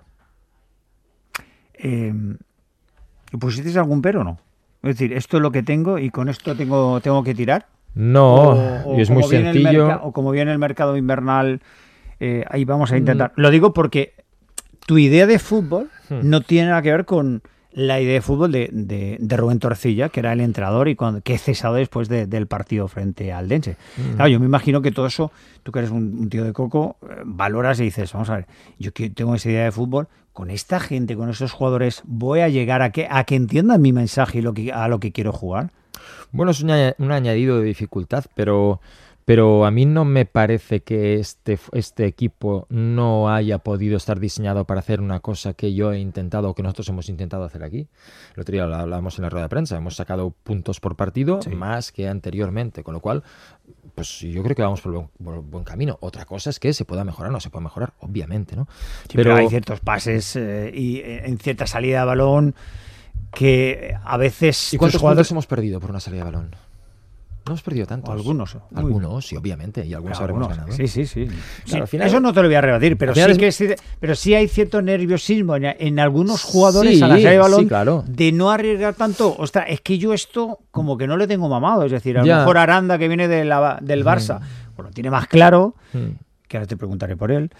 ¿Pusisteis algún pero o no? Es decir, esto es lo que tengo y con esto tengo que tirar. No, y es muy sencillo. O como viene el mercado invernal, ahí vamos a intentar. Lo digo porque tu idea de fútbol no tiene nada que ver con la idea de fútbol de Rubén Torrecilla, que era el entrenador y que cesado después del partido frente al Dense. Claro, yo me imagino que todo eso, tú que eres un tío de coco, valoras y dices, vamos a ver, yo tengo esa idea de fútbol, con esta gente, con esos jugadores, voy a llegar a que entiendan mi mensaje y a lo que quiero jugar. Bueno, es un añadido de dificultad, pero a mí no me parece que este equipo no haya podido estar diseñado para hacer una cosa que yo he intentado o que nosotros hemos intentado hacer aquí. El otro día lo hablábamos en la rueda de prensa, hemos sacado puntos por partido más que anteriormente, con lo cual pues yo creo que vamos por buen camino. Otra cosa es que se pueda mejorar o no se puede mejorar, obviamente, ¿no? Sí, pero hay ciertos pases y en cierta salida de balón que a veces... ¿Y cuántos jugadores hemos perdido por una salida de balón? No hemos perdido tantos. Algunos, sí, obviamente, y algunos habremos ganado. Sí. Claro, al final, eso no te lo voy a rebatir, pero sí hay cierto nerviosismo en algunos jugadores a la salida de balón de no arriesgar tanto. Ostras, es que yo esto como que no le tengo mamado. Es decir, a lo mejor Aranda, que viene del Barça, pues lo tiene más claro, que ahora te preguntaré por él,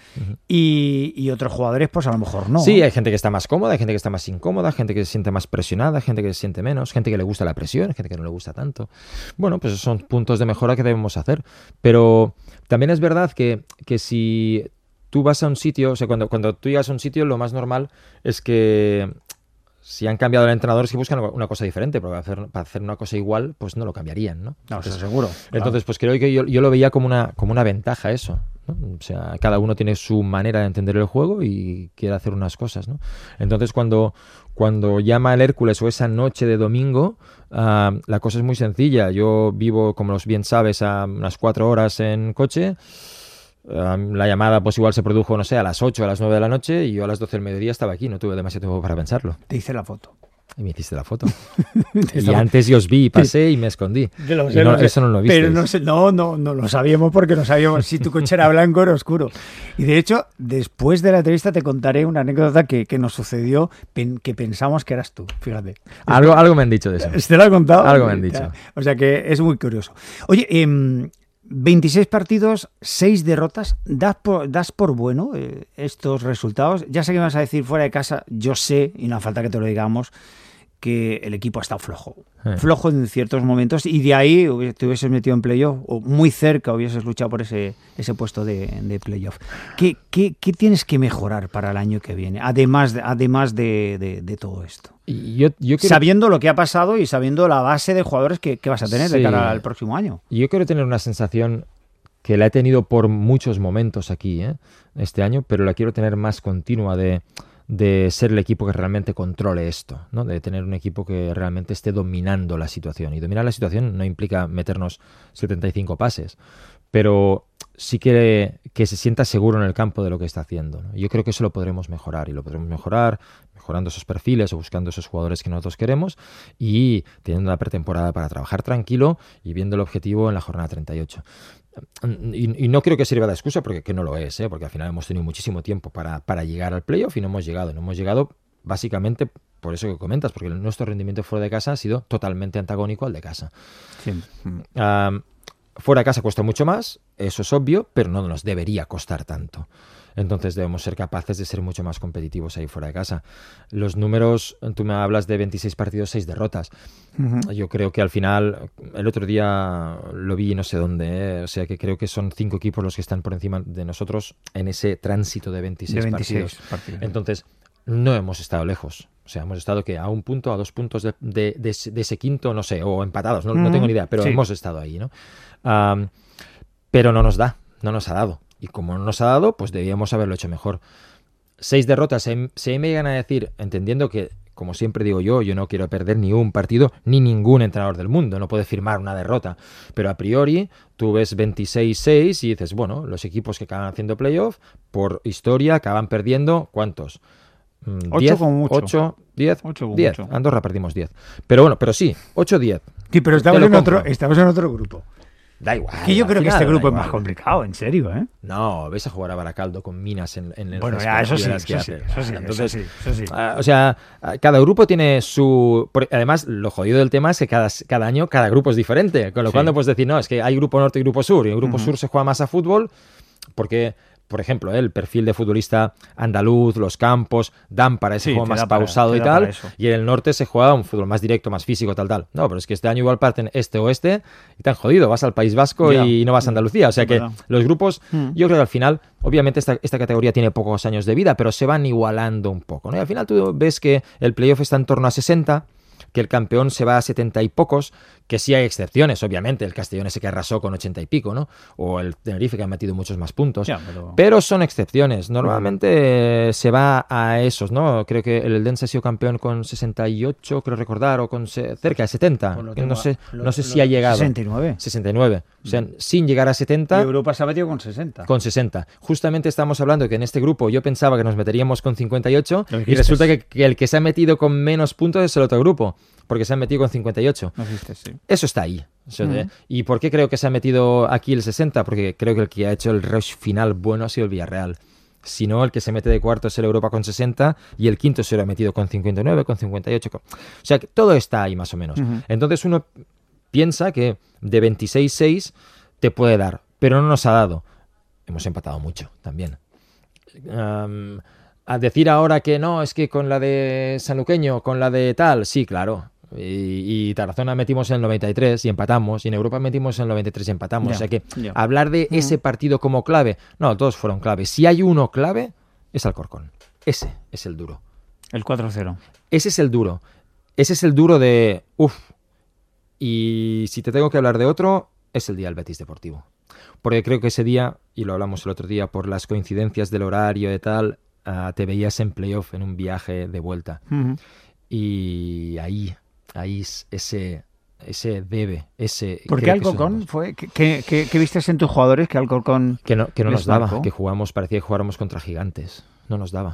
y otros jugadores pues a lo mejor no. Sí, hay gente que está más cómoda, hay gente que está más incómoda, gente que se siente más presionada, gente que se siente menos, gente que le gusta la presión, gente que no le gusta tanto. Bueno, pues son puntos de mejora que debemos hacer, pero también es verdad que si tú vas a un sitio, o sea, cuando tú llegas a un sitio, lo más normal es que si han cambiado el entrenador es que buscan una cosa diferente, porque para hacer una cosa igual, pues no lo cambiarían, ¿no? No, eso seguro. Entonces, pues creo que yo lo veía como una ventaja eso, ¿no? O sea, cada uno tiene su manera de entender el juego y quiere hacer unas cosas, ¿no? Entonces, cuando llama el Hércules o esa noche de domingo, la cosa es muy sencilla. Yo vivo, como bien sabes, a unas 4 horas en coche. La llamada pues igual se produjo, no sé, a las 8, a las 9 de la noche y yo a las 12 del mediodía estaba aquí, no tuve demasiado tiempo para pensarlo. Te hice la foto. Y me hiciste la foto. Y antes yo os vi y pasé y me escondí. Eso no lo viste. Pero no lo sabíamos porque no sabíamos si tu coche era blanco o era oscuro. Y de hecho, después de la entrevista te contaré una anécdota que nos sucedió, que pensamos que eras tú, fíjate. Algo me han dicho de eso. ¿Te lo ha contado? Algo me han dicho. O sea que es muy curioso. Oye, 26 partidos, 6 derrotas. ¿Das por bueno estos resultados? Ya sé que me vas a decir fuera de casa, yo sé, y no hace falta que te lo digamos, que el equipo ha estado flojo en ciertos momentos, y de ahí te hubieses metido en playoff, o muy cerca hubieses luchado por ese puesto de playoff. ¿Qué tienes que mejorar para el año que viene, además de todo esto? Yo sabiendo lo que ha pasado y sabiendo la base de jugadores que vas a tener de cara al próximo año. Yo quiero tener una sensación que la he tenido por muchos momentos aquí este año, pero la quiero tener más continua de ser el equipo que realmente controle esto, ¿no? De tener un equipo que realmente esté dominando la situación. Y dominar la situación no implica meternos 75 pases, pero sí que se sienta seguro en el campo de lo que está haciendo, ¿no? Yo creo que eso lo podremos mejorar, y lo podremos mejorar mejorando esos perfiles o buscando esos jugadores que nosotros queremos y teniendo una pretemporada para trabajar tranquilo y viendo el objetivo en la jornada 38. Y no creo que sirva de excusa, porque que no lo es, porque al final hemos tenido muchísimo tiempo para llegar al playoff y no hemos llegado. No hemos llegado básicamente por eso que comentas, porque nuestro rendimiento fuera de casa ha sido totalmente antagónico al de casa. Sí. Fuera de casa cuesta mucho más, eso es obvio, pero no nos debería costar tanto. Entonces debemos ser capaces de ser mucho más competitivos ahí fuera de casa. Los números, tú me hablas de 26 partidos, 6 derrotas. Yo creo que al final, el otro día lo vi no sé dónde, o sea que creo que son 5 equipos los que están por encima de nosotros en ese tránsito de 26 partidos. Entonces, no hemos estado lejos. O sea, hemos estado que a 1 punto, a 2 puntos de ese quinto, no sé, o empatados, no tengo ni idea, pero hemos estado ahí, ¿no? Pero no nos ha dado. Y como no nos ha dado, pues debíamos haberlo hecho mejor. 6 derrotas, se me llegan a decir, entendiendo que, como siempre digo yo no quiero perder ni un partido, ni ningún entrenador del mundo, no puede firmar una derrota. Pero a priori, tú ves 26-6 y dices, bueno, los equipos que acaban haciendo playoff, por historia, acaban perdiendo, ¿cuántos? 8 como mucho. 8, 10, 8 como 10. mucho. Andorra perdimos 10. Pero bueno, pero sí, 8-10. Sí, pero estamos en otro grupo. Da igual. Que yo creo que este grupo es más complicado, en serio, ¿eh? No, ves a jugar a Baracaldo con Minas en el bueno, ya, eso sí. O sea, cada grupo tiene su... Además, lo jodido del tema es que cada año cada grupo es diferente. Con lo cual no puedes decir, no, es que hay grupo norte y grupo sur. Y en el grupo sur se juega más a fútbol porque... Por ejemplo, el perfil de futbolista andaluz, los campos, dan para ese juego más pausado y tal. Y en el norte se juega un fútbol más directo, más físico, tal. No, pero es que este año igual parten este-oeste y te han jodido. Vas al País Vasco y no vas a Andalucía. O sea que los grupos, yo creo que al final, obviamente esta categoría tiene pocos años de vida, pero se van igualando un poco, ¿no? Y al final tú ves que el playoff está en torno a 60, que el campeón se va a 70 y pocos, que sí hay excepciones, obviamente, el Castellón ese que arrasó con 80 y pico, ¿no? O el Tenerife que ha metido muchos más puntos, pero son excepciones, normalmente se va a esos, ¿no? Creo que el Eldense ha sido campeón con 68, creo recordar, o con cerca de 70, no sé si ha llegado. 69, o sea, sin llegar a 70. Y Europa se ha metido con 60. Con 60. Justamente estamos hablando que en este grupo yo pensaba que nos meteríamos con 58 y resulta que el que se ha metido con menos puntos es el otro grupo, porque se han metido con 58. Eso está ahí. ¿Y por qué creo que se ha metido aquí el 60? Porque creo que el que ha hecho el rush final bueno ha sido el Villarreal. Si no, el que se mete de cuarto es el Europa con 60 y el quinto se lo ha metido con 59, con 58. O sea, que todo está ahí más o menos. Entonces uno piensa que de 26-6 te puede dar, pero no nos ha dado. Hemos empatado mucho también. A decir ahora que no, es que con la de Sanluqueño, con la de tal, sí, claro. Y Tarazona metimos en el 93 y empatamos, y en Europa metimos en el 93 y empatamos. O sea que hablar de ese partido como clave, no, todos fueron clave. Si hay uno clave, es Alcorcón. Ese es el duro. El 4-0. Ese es el duro. Ese es el duro de... Y si te tengo que hablar de otro, es el día del Betis Deportivo. Porque creo que ese día, y lo hablamos el otro día, por las coincidencias del horario y tal, te veías en playoff, en un viaje de vuelta. Y ahí ese debe, ese... ¿Por qué Alcorcón fue? ¿Qué viste en tus jugadores que Alcorcón... Que no nos daba, que parecía que jugáramos contra gigantes. No nos daba.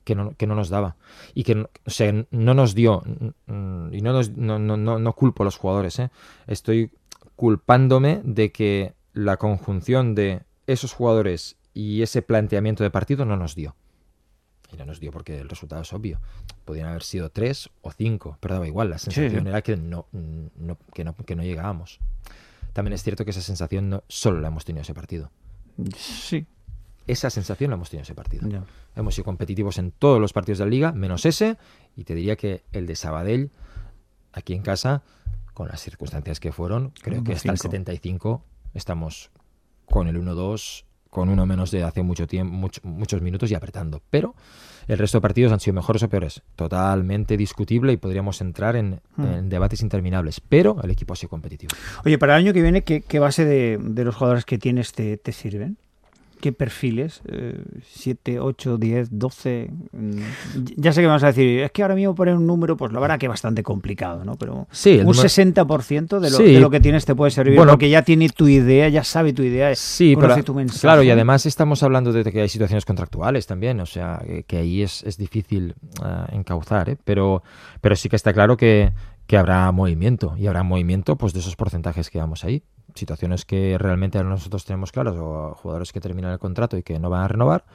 que no nos daba. Y que, o sea, no nos dio, y no culpo a los jugadores, estoy culpándome de que la conjunción de esos jugadores y ese planteamiento de partido no nos dio. Y no nos dio porque el resultado es obvio. Podrían haber sido 3 o 5, pero daba igual. La sensación era que no llegábamos. También es cierto que esa sensación no solo la hemos tenido ese partido. Sí. Esa sensación la hemos tenido ese partido. Ya. Hemos sido competitivos en todos los partidos de la Liga, menos ese, y te diría que el de Sabadell, aquí en casa, con las circunstancias que fueron, creo que hasta el 75 estamos con el 1-2, con uno menos de hace mucho tiempo, muchos minutos y apretando. Pero el resto de partidos han sido mejores o peores. Totalmente discutible y podríamos entrar en debates interminables. Pero el equipo ha sido competitivo. Oye, para el año que viene, ¿qué base de los jugadores que tienes te sirven? ¿Qué perfiles? 7, 8, 10, 12... Ya sé que vas a decir, es que ahora mismo poner un número, pues la verdad que es bastante complicado, ¿no? Pero sí, un 60% de lo que tienes te puede servir, bueno, porque ya tiene tu idea, ya sabe tu idea, sí, conoce pero, tu mensaje. Claro, y además estamos hablando de que hay situaciones contractuales también, o sea, que ahí es difícil encauzar, pero sí que está claro que habrá movimiento, y habrá movimiento pues de esos porcentajes que vamos ahí. Situaciones que realmente nosotros tenemos claras, o jugadores que terminan el contrato y que no van a renovar.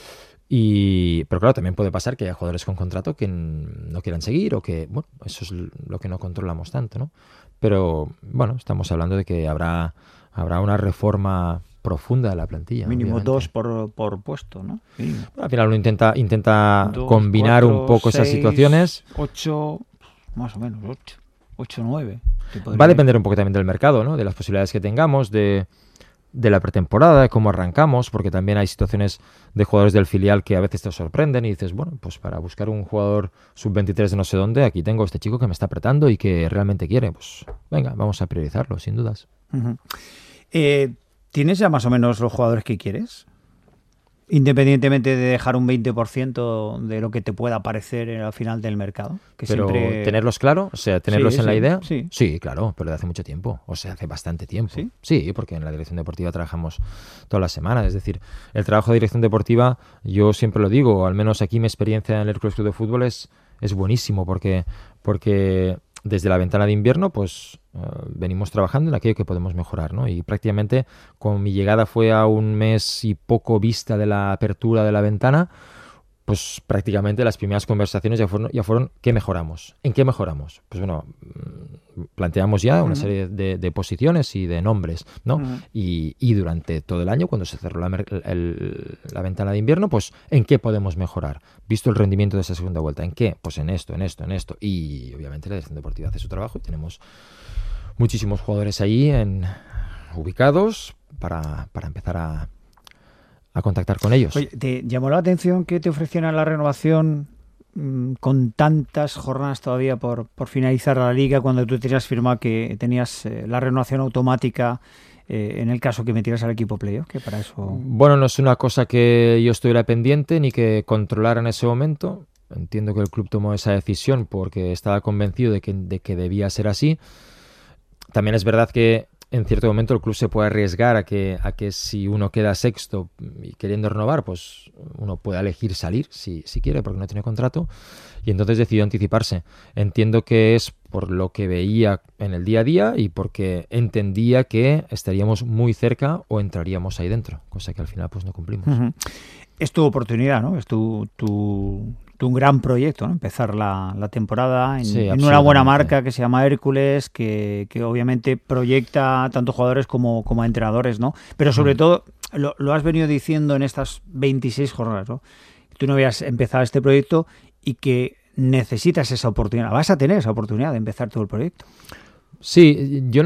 Pero claro, también puede pasar que haya jugadores con contrato que no quieran seguir, o que, bueno, eso es lo que no controlamos tanto, ¿no? Pero bueno, estamos hablando de que habrá una reforma profunda de la plantilla. Mínimo obviamente. 2 por puesto, ¿no? Bueno, al final uno intenta 2, combinar 4, un poco 6, esas situaciones. 8, más o menos, 8, 9. Va a depender un poco también del mercado, ¿no? De las posibilidades que tengamos, de la pretemporada, de cómo arrancamos, porque también hay situaciones de jugadores del filial que a veces te sorprenden y dices, bueno, pues para buscar un jugador sub-23 de no sé dónde, aquí tengo este chico que me está apretando y que realmente quiere, pues venga, vamos a priorizarlo, sin dudas. Uh-huh. ¿Tienes ya más o menos los jugadores que quieres? Independientemente de dejar un 20% de lo que te pueda parecer al final del mercado. Que pero siempre... tenerlos claro, o sea, tenerlos en la idea. Sí, claro, pero de hace mucho tiempo, o sea, hace bastante tiempo. Sí, porque en la dirección deportiva trabajamos todas las semanas, es decir, el trabajo de dirección deportiva, yo siempre lo digo, al menos aquí mi experiencia en el Hércules Club de Fútbol es buenísimo, porque desde la ventana de invierno, pues venimos trabajando en aquello que podemos mejorar, ¿no? Y prácticamente, con mi llegada fue a un mes y poco vista de la apertura de la ventana, pues prácticamente las primeras conversaciones ya fueron ¿qué mejoramos? ¿En qué mejoramos? Pues bueno, planteamos ya una serie de posiciones y de nombres, ¿no? Y durante todo el año, cuando se cerró la ventana de invierno, pues ¿en qué podemos mejorar? Visto el rendimiento de esa segunda vuelta, ¿en qué? Pues en esto. Y obviamente la dirección deportiva hace su trabajo y tenemos muchísimos jugadores ahí ubicados para empezar a contactar con ellos. Oye, ¿te llamó la atención que te ofrecieran la renovación con tantas jornadas todavía por finalizar la liga, cuando tú tenías firmado que tenías la renovación automática en el caso que metieras al equipo playoff? Que para eso... Bueno, no es una cosa que yo estuviera pendiente ni que controlara en ese momento. Entiendo que el club tomó esa decisión porque estaba convencido de que debía ser así. También es verdad que en cierto momento el club se puede arriesgar a que si uno queda sexto y queriendo renovar, pues uno pueda elegir salir si quiere, porque no tiene contrato, y entonces decidió anticiparse. Entiendo que es por lo que veía en el día a día y porque entendía que estaríamos muy cerca o entraríamos ahí dentro, cosa que al final pues no cumplimos. Uh-huh. Es tu oportunidad, ¿no? Es tu gran proyecto, ¿no? Empezar la temporada en una buena marca que se llama Hércules, que obviamente proyecta tanto jugadores como a entrenadores, ¿no? Pero sobre todo, lo has venido diciendo en estas 26 jornadas, ¿no? Tú no habías empezado este proyecto y que necesitas esa oportunidad. Vas a tener esa oportunidad de empezar todo el proyecto. Sí, yo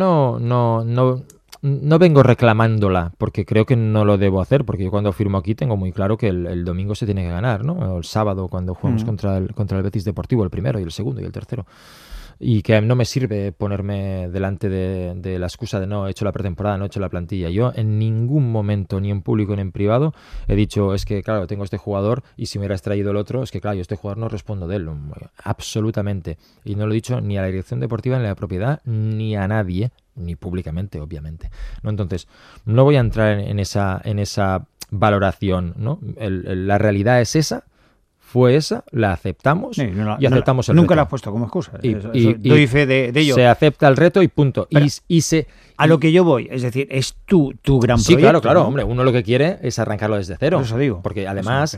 no vengo reclamándola porque creo que no lo debo hacer, porque yo cuando firmo aquí tengo muy claro que el domingo se tiene que ganar, ¿no? O el sábado cuando jugamos contra el Betis Deportivo, el primero y el segundo y el tercero. Y que no me sirve ponerme delante de la excusa de no he hecho la pretemporada, no he hecho la plantilla. Yo en ningún momento, ni en público ni en privado, he dicho es que claro, tengo este jugador y si me hubieras traído el otro, es que claro, yo este jugador no respondo de él. Absolutamente. Y no lo he dicho ni a la dirección deportiva, ni a la propiedad, ni a nadie, ni públicamente, obviamente, ¿no? Entonces, no voy a entrar en esa valoración, ¿no? La realidad es esa. fue esa, la aceptamos y aceptamos el reto. Nunca la has puesto como excusa. Y doy fe de ello. Se acepta el reto y punto. Pero, a lo que yo voy, es decir, es tu gran proyecto. Sí, claro, ¿no? Hombre, uno lo que quiere es arrancarlo desde cero. Por eso digo. Porque además,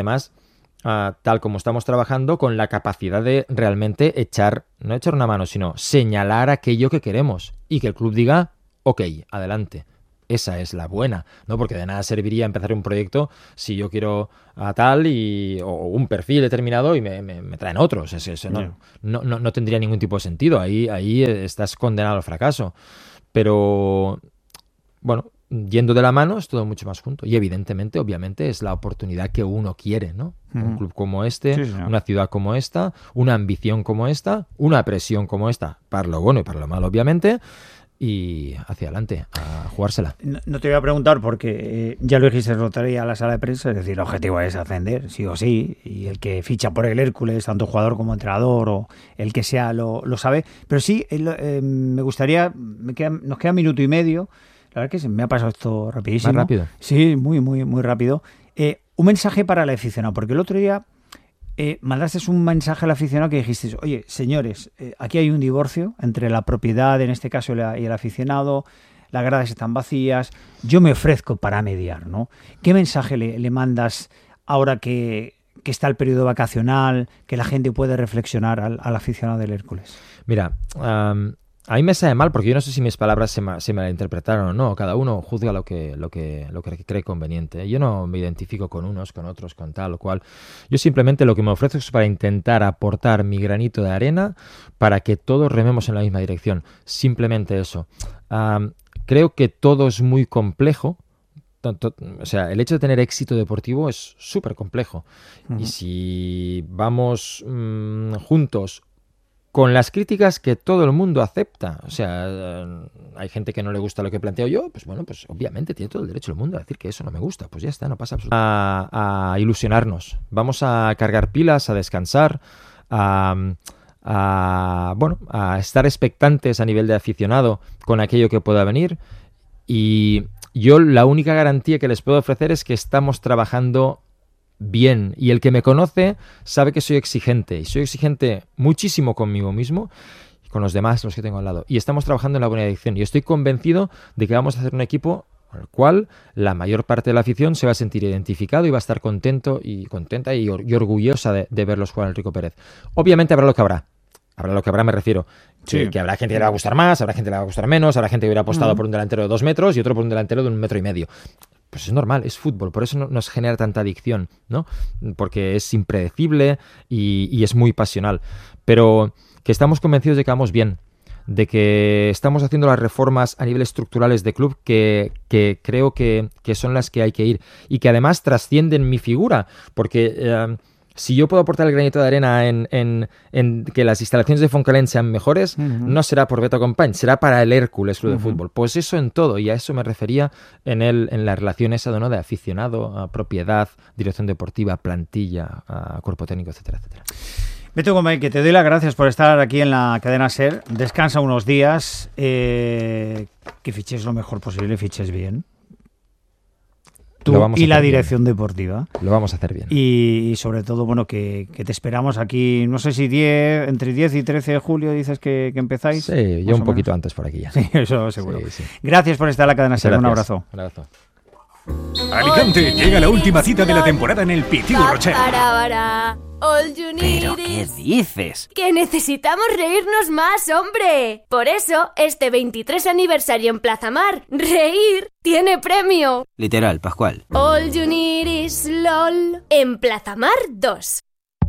tal como estamos trabajando, con la capacidad de realmente no echar una mano, sino señalar aquello que queremos y que el club diga, ok, adelante. Esa es la buena, ¿no? Porque de nada serviría empezar un proyecto si yo quiero a tal o un perfil determinado y me traen otros. No tendría ningún tipo de sentido. Ahí estás condenado al fracaso. Pero, bueno, yendo de la mano es todo mucho más junto. Y evidentemente, obviamente, es la oportunidad que uno quiere, ¿no? Un club como este, una ciudad como esta, una ambición como esta, una presión como esta, para lo bueno y para lo malo, obviamente, y hacia adelante, a jugársela. No te voy a preguntar porque ya lo dijiste en Rotaría a la sala de prensa, es decir, el objetivo es ascender, sí o sí, y el que ficha por el Hércules, tanto jugador como entrenador o el que sea, lo sabe. Pero sí, me gustaría, nos queda minuto y medio, la verdad que se me ha pasado esto rapidísimo. ¿Más rápido? Sí, muy, muy, muy rápido. Un mensaje para el aficionado, porque el otro día mandaste un mensaje al aficionado que dijiste, oye, señores, aquí hay un divorcio entre la propiedad, en este caso, y el aficionado, las gradas están vacías, yo me ofrezco para mediar, ¿no? ¿Qué mensaje le mandas ahora que está el periodo vacacional, que la gente puede reflexionar al aficionado del Hércules? Mira, a mí me sabe mal porque yo no sé si mis palabras se me interpretaron o no. Cada uno juzga lo que cree conveniente. Yo no me identifico con unos, con otros, con tal o cual. Yo simplemente lo que me ofrezco es para intentar aportar mi granito de arena para que todos rememos en la misma dirección. Simplemente eso. Creo que todo es muy complejo. O sea, el hecho de tener éxito deportivo es súper complejo. Y si vamos juntos con las críticas que todo el mundo acepta, o sea, hay gente que no le gusta lo que planteo yo, pues bueno, pues obviamente tiene todo el derecho del mundo a decir que eso no me gusta, pues ya está, no pasa absolutamente nada. A ilusionarnos, vamos a cargar pilas, a descansar, a estar expectantes a nivel de aficionado con aquello que pueda venir, y yo la única garantía que les puedo ofrecer es que estamos trabajando bien, y el que me conoce sabe que soy exigente, y soy exigente muchísimo conmigo mismo y con los demás, los que tengo al lado, y estamos trabajando en la buena dirección, y estoy convencido de que vamos a hacer un equipo con el cual la mayor parte de la afición se va a sentir identificado y va a estar contenta y orgullosa de verlos jugar al Rico Pérez. Obviamente habrá lo que habrá. Habrá lo que habrá, me refiero. Sí. Que habrá gente que le va a gustar más, habrá gente que le va a gustar menos, habrá gente que hubiera apostado por un delantero de 2 metros y otro por un delantero de 1,5 metros. Pues es normal, es fútbol, por eso nos genera tanta adicción, ¿no? Porque es impredecible y es muy pasional. Pero que estamos convencidos de que vamos bien, de que estamos haciendo las reformas a nivel estructurales de club que creo que son las que hay que ir, y que además trascienden mi figura, porque si yo puedo aportar el granito de arena en que las instalaciones de Fontcalent sean mejores, no será por Beto Company, será para el Hércules Club de Fútbol. Pues eso en todo, y a eso me refería en la relación esa de aficionado, a propiedad, dirección deportiva, plantilla, a cuerpo técnico, etcétera, etcétera. Beto Company, que te doy las gracias por estar aquí en la cadena SER. Descansa unos días, que fiches lo mejor posible, fiches bien. Tú y la dirección deportiva. Lo vamos a hacer bien. Y sobre todo, bueno, que te esperamos aquí, no sé si entre 10 y 13 de julio dices que empezáis. Sí, yo un poquito antes por aquí ya. Sí, eso seguro. Sí. Gracias por estar en la cadena SER. Un abrazo. Un abrazo. Alicante, llega la última cita de la temporada en el Pitiu Rocher. All you need ¿Pero qué dices? ¡Que necesitamos reírnos más, hombre! Por eso, este 23 aniversario en Plaza Mar, reír tiene premio. Literal, Pascual. All you need is LOL en Plaza Mar 2.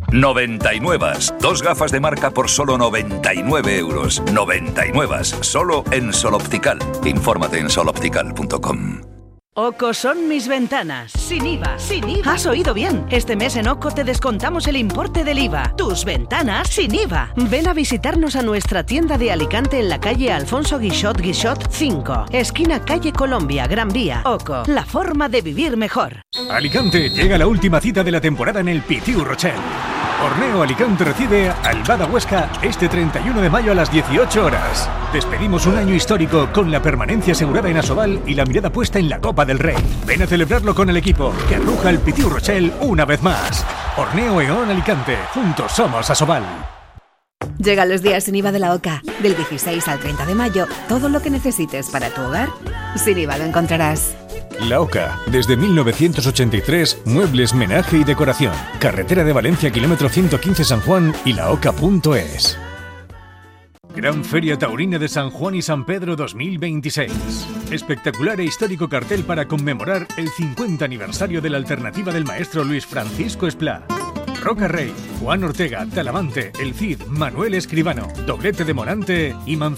99. 2 gafas de marca por solo 99 euros. 99. Solo en Sol Optical. Infórmate en soloptical.com. OCO son mis ventanas, sin IVA. ¡Sin IVA! Has oído bien. Este mes en OCO te descontamos el importe del IVA. Tus ventanas sin IVA. Ven a visitarnos a nuestra tienda de Alicante en la calle Alfonso Guixot 5, esquina calle Colombia, Gran Vía. OCO, la forma de vivir mejor. Alicante, llega la última cita de la temporada en el Pitiu Rocher. Horneo Alicante recibe al Bada Huesca este 31 de mayo a las 18 horas. Despedimos un año histórico con la permanencia asegurada en Asobal y la mirada puesta en la Copa del Rey. Ven a celebrarlo con el equipo que arruja el Pitiu Rochelle una vez más. Horneo Eón Alicante, juntos somos Asobal. Llegan los días sin IVA de la OCA. Del 16 al 30 de mayo, todo lo que necesites para tu hogar, sin IVA lo encontrarás. La OCA, desde 1983, muebles, menaje y decoración. Carretera de Valencia, kilómetro 115 San Juan y laoca.es. Gran Feria Taurina de San Juan y San Pedro 2026. Espectacular e histórico cartel para conmemorar el 50 aniversario de la alternativa del maestro Luis Francisco Esplá. Roca Rey, Juan Ortega, Talavante, El Cid, Manuel Escribano, doblete de Morante y Manzanero.